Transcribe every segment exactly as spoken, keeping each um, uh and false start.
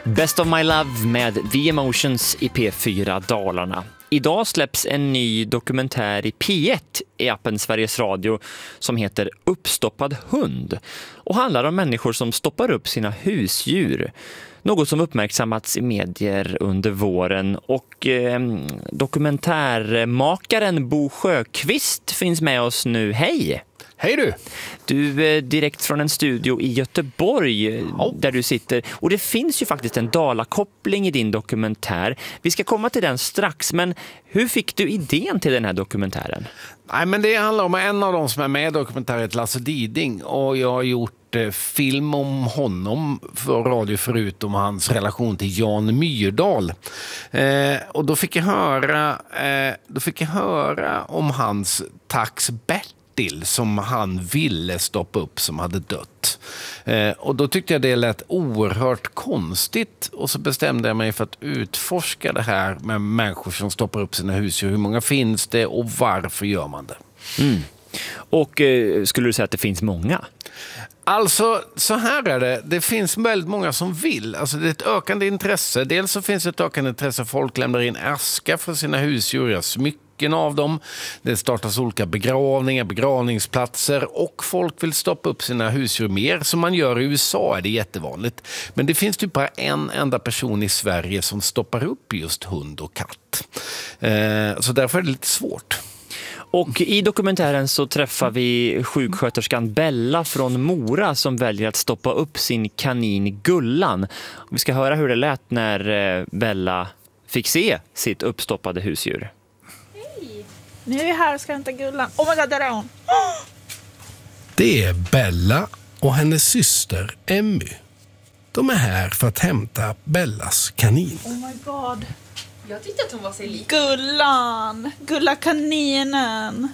Best of My Love med The Emotions i P fyra Dalarna. Idag släpps en ny dokumentär i P ett i appen Sveriges Radio som heter Uppstoppad hund och handlar om människor som stoppar upp sina husdjur. Något som uppmärksammats i medier under våren och eh, dokumentärmakaren Bo Sjöqvist finns med oss nu. Hej! Hej du! Du är direkt från en studio i Göteborg ja. där du sitter. Och det finns ju faktiskt en Dala-koppling i din dokumentär. Vi ska komma till den strax, men hur fick du idén till den här dokumentären? Nej, men det handlar om en av dem som är med i dokumentären, Lasse Diding. Och jag har gjort eh, film om honom för radio förutom hans relation till Jan Myrdal. Eh, och då fick jag höra, eh, då fick jag höra om hans tax Bert som han ville stoppa upp som hade dött. Eh, och då tyckte jag det lät oerhört konstigt och så bestämde jag mig för att utforska det här med människor som stoppar upp sina husdjur. Hur många finns det och varför gör man det? Mm. Och eh, skulle du säga att det finns många? Alltså, så här är det. Det finns väldigt många som vill. Alltså, det är ett ökande intresse. Dels så finns det ett ökande intresse. Folk lämnar in aska för sina husdjur. Jag smycken av dem. Det startas olika begravningar, begravningsplatser. Och folk vill stoppa upp sina husdjur mer. Som man gör i U S A är det jättevanligt. Men det finns typ bara en enda person i Sverige som stoppar upp just hund och katt. Eh, så därför är det lite svårt. Och i dokumentären så träffar vi sjuksköterskan Bella från Mora som väljer att stoppa upp sin kanin Gullan. Vi ska höra hur det lät när Bella fick se sitt uppstoppade husdjur. Hej! Nu är vi här och ska hämta Gullan. Oh my god, där är hon! Det är Bella och hennes syster Emmy. De är här för att hämta Bellas kanin. Oh my god. Jag tyckte att hon var så lik. Gullan! Gulla kaninen!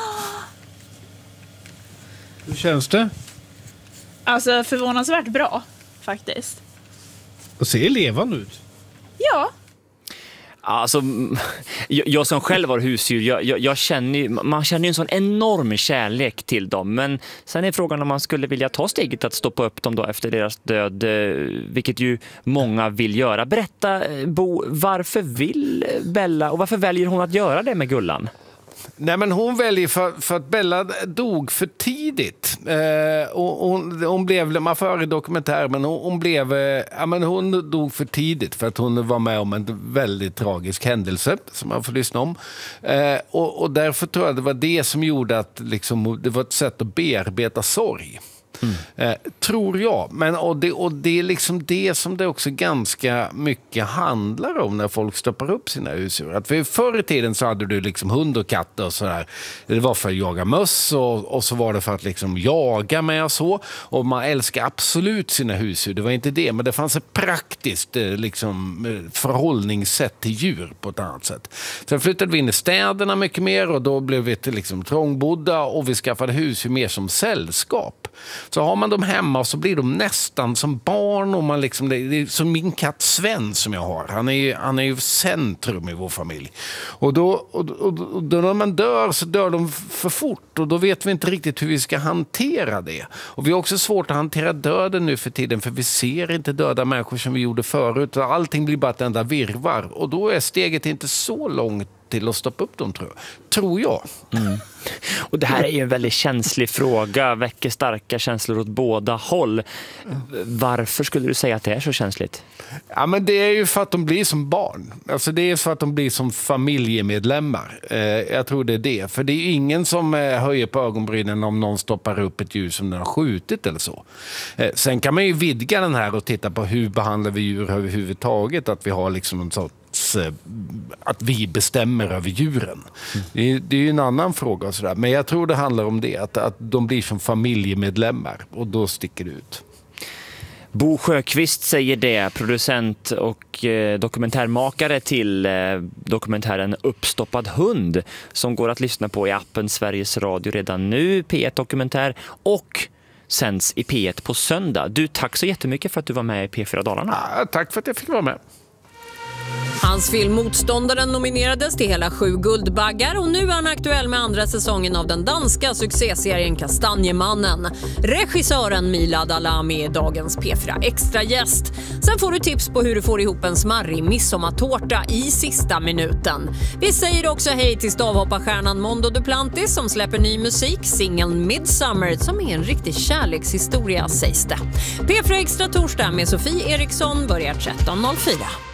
Hur känns det? Alltså förvånansvärt bra, faktiskt. Och ser levande ut. Ja. Alltså, jag, jag som själv har husdjur, jag, jag, jag känner, man känner ju en sån enorm kärlek till dem. Men sen är frågan om man skulle vilja ta steget att stoppa upp dem då efter deras död, vilket ju många vill göra. Berätta, Bo, varför vill Bella och varför väljer hon att göra det med Gullan? Nej, men hon väljer för, för att Bella dog för tidigt. Eh, och hon, hon blev, man för i dokumentär, men hon, hon blev, eh, ja, men hon dog för tidigt för att hon var med om en väldigt tragisk händelse som man får lyssna om. Eh, och, och därför tror jag det var det som gjorde att liksom, det var ett sätt att bearbeta sorg. Mm. Eh, tror jag. Men, och, det, och det är liksom det som det också ganska mycket handlar om när folk stoppar upp sina husdjur. Att för förr i tiden så hade du liksom hund och katt och sådär. Det var för att jaga möss och, och så var det för att liksom jaga med och så. Och man älskar absolut sina husdjur. Det var inte det, men det fanns ett praktiskt liksom, förhållningssätt till djur på ett annat sätt. Sen flyttade vi in i städerna mycket mer och då blev vi liksom trångbodda och vi skaffade husdjur mer som sällskap. Så har man dem hemma så blir de nästan som barn och man liksom, det är som min katt Sven som jag har. Han är ju, han är ju centrum i vår familj. Och då, och, och, och då när man dör så dör de för fort och då vet vi inte riktigt hur vi ska hantera det. Och vi har också svårt att hantera döden nu för tiden för vi ser inte döda människor som vi gjorde förut. Allting blir bara ett enda virvar och då är steget inte så långt till att stoppa upp dem, tror jag. Tror jag. Mm. Och det här är ju en väldigt känslig fråga, väcker starka känslor åt båda håll. Varför skulle du säga att det är så känsligt? Ja, men det är ju för att de blir som barn. Alltså det är för att de blir som familjemedlemmar. Eh, jag tror det är det. För det är ingen som eh, höjer på ögonbrynen om någon stoppar upp ett djur som den har skjutit eller så. Eh, sen kan man ju vidga den här och titta på hur behandlar vi djur överhuvudtaget. Att vi har liksom en sorts att vi bestämmer över djuren. Mm. Det, är, det är ju en annan fråga och sådär. Men jag tror det handlar om det. Att, att de blir som familjemedlemmar. Och då sticker det ut. Bo Sjöqvist säger det, producent och eh, dokumentärmakare till eh, dokumentären Uppstoppad hund som går att lyssna på i appen Sveriges Radio redan nu, P ett-dokumentär och sänds i P ett på söndag. Du, tack så jättemycket för att du var med i P fyra Dalarna. Ja, tack för att jag fick vara med. Hans film Motståndaren nominerades till hela sju guldbaggar och nu är han aktuell med andra säsongen av den danska succéserien Kastanjemannen. Regissören Milad Alami är dagens P fyra Extra-gäst. Sen får du tips på hur du får ihop en smarrig midsommartårta i sista minuten. Vi säger också hej till stavhopparstjärnan Mondo Duplantis som släpper ny musik, singeln Midsummer, som är en riktig kärlekshistoria sägs det. P fyra Extra torsdag med Sofie Eriksson börjar tretton noll fyra.